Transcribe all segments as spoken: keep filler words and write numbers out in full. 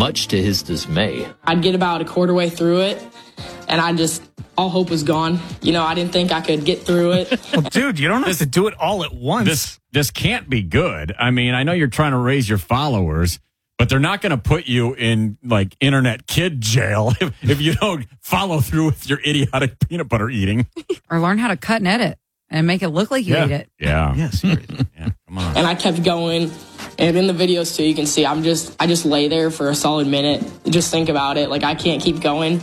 much to his dismay. I'd get about a quarter way through it, and I just, all hope was gone. You know, I didn't think I could get through it. Well, dude, you don't have to do it all at once. This this can't be good. I mean, I know you're trying to raise your followers, but they're not going to put you in like internet kid jail if, if you don't follow through with your idiotic peanut butter eating. Or learn how to cut and edit and make it look like you yeah. ate it. Yeah. Yeah, seriously. Yeah, come on. And I kept going. And in the videos too, you can see I'm just, I just lay there for a solid minute. Just think about it. Like, I can't keep going.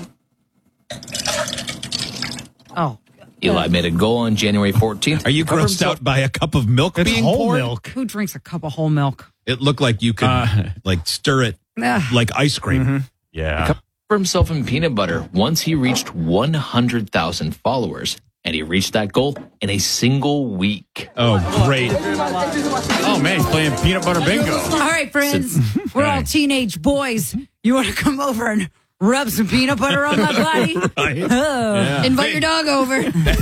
Oh. Eli made a goal on January fourteenth. Are you Cover grossed himself- out by a cup of milk It's being whole poured? milk. Who drinks a cup of whole milk? It looked like you could Uh, like stir it Ugh. like ice cream. Mm-hmm. Yeah. Cover himself in peanut butter once he reached one hundred thousand followers. And he reached that goal in a single week. Oh, great. Oh, man, he's playing peanut butter bingo. All right, friends. We're all teenage boys. You want to come over and rub some peanut butter on my body? Right. Oh. Invite your dog over.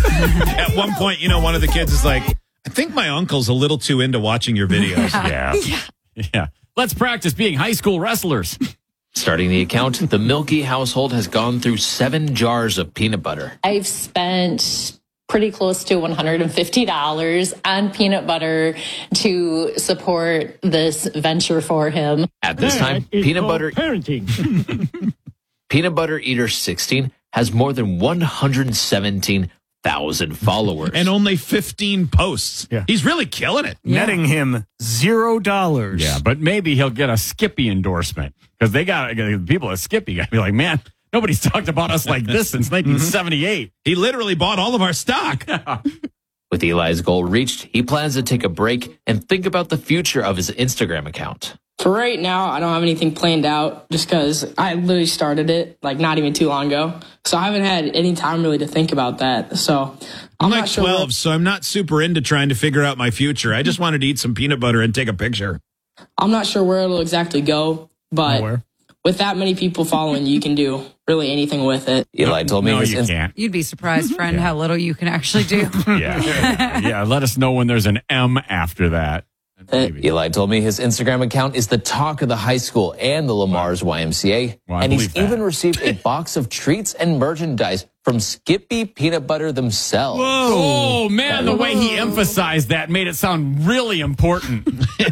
At one point, you know, one of the kids is like, I think my uncle's a little too into watching your videos. Yeah. yeah. Yeah. Let's practice being high school wrestlers. Starting the account, the Milky household has gone through seven jars of peanut butter. I've spent pretty close to one hundred fifty dollars on peanut butter to support this venture for him. At this time, peanut butter parenting. Peanut Butter Eater sixteen has more than one hundred seventeen thousand followers. And only fifteen posts. Yeah. He's really killing it. Netting him zero dollars. Yeah, but maybe he'll get a Skippy endorsement because they got people at Skippy got to be like, man, nobody's talked about us like this since nineteen seventy-eight. He literally bought all of our stock. With Eli's goal reached, he plans to take a break and think about the future of his Instagram account. For right now, I don't have anything planned out just because I literally started it like not even too long ago. So I haven't had any time really to think about that. So I'm, I'm not like sure twelve, where, so I'm not super into trying to figure out my future. I just wanted to eat some peanut butter and take a picture. I'm not sure where it'll exactly go, but Nowhere. with that many people following, you can do really anything with it. Eli told me No, his you Inst- can't. You'd be surprised, friend, how little you can actually do. Yeah. Yeah, let us know when there's an M after that. Maybe. Eli told me his Instagram account is the talk of the high school and the Lamar's Y M C A. Well, I and he's believe that. even received a box of treats and merchandise from Skippy Peanut Butter themselves. Oh, man, the way he emphasized that made it sound really important.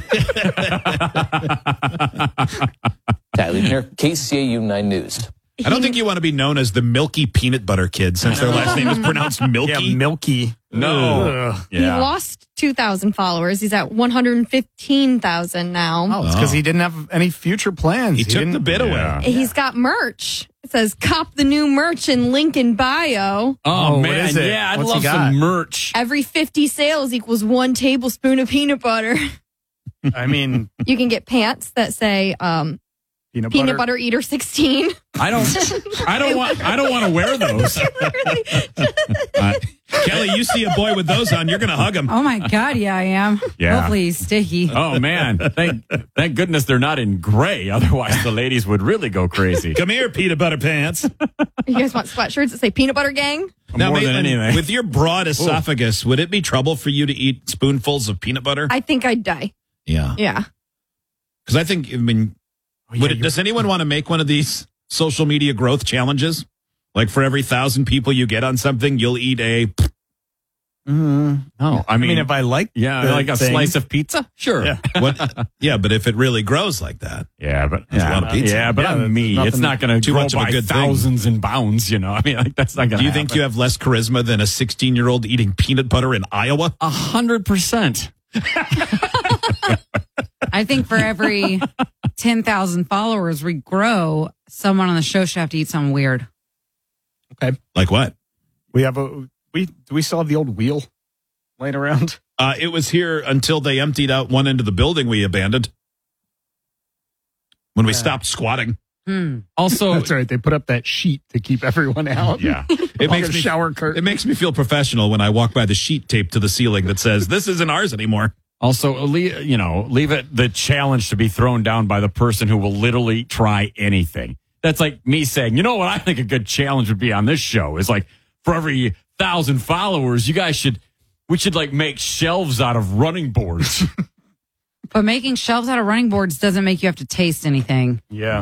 Tyler here, K C A U nine News. I don't think you want to be known as the Milky Peanut Butter Kid since their last name is pronounced Milky. Yeah, milky. No. Ugh. Yeah. He lost two thousand followers. He's at one hundred fifteen thousand now. Oh, it's because he didn't have any future plans. He took didn't- the bid Yeah. away. He's got merch. It says, cop the new merch in link in bio. Oh, Oh, what man. is it? Yeah, I'd What's he love got? some merch. Every fifty sales equals one tablespoon of peanut butter. I mean, You can get pants that say um, peanut, peanut butter eater sixteen. I don't I don't want I don't want to wear those. Uh, Kelly, you see a boy with those on, you're going to hug him. Oh, my God. Yeah, I am. Yeah. Hopefully he's sticky. oh man. Thank thank goodness they're not in gray. Otherwise the ladies would really go crazy. Come here, peanut butter pants. You guys want sweatshirts that say peanut butter gang? Now, More than Maitland, anything. with your broad esophagus, would it be trouble for you to eat spoonfuls of peanut butter? I think I'd die. yeah. Yeah. Because I think, I mean, Oh, would it, does anyone want to make one of these social media growth challenges? Like for every thousand people you get on something, you'll eat a. No, I I mean, mean, if I like, yeah, the like a thing- slice of pizza. Sure. Yeah. What? Yeah, but if it really grows like that, Yeah, but That's a yeah, lot of pizza. yeah, but Yeah, I'm that's me. nothing- It's not going to too grow much of a by good thing. thousands and bounds. You know, I mean, like that's not going to. do you think you have less charisma than a sixteen-year-old eating peanut butter in Iowa? a hundred percent? I think for every ten thousand followers we grow, someone on the show should have to eat something weird. Like what? we have a we do we still have the old wheel laying around? Uh, it was here until they emptied out one end of the building we abandoned when we stopped squatting. Hmm. Also, That's right. They put up that sheet to keep everyone out. yeah. It Like makes a me shower curtain. It makes me feel professional when I walk by the sheet taped to the ceiling that says this isn't ours anymore. Also, leave, you know, leave it the challenge to be thrown down by the person who will literally try anything. That's like me saying, you know what I think a good challenge would be on this show is like for every thousand followers, you guys should, we should like make shelves out of running boards. But making shelves out of running boards doesn't make you have to taste anything. Yeah.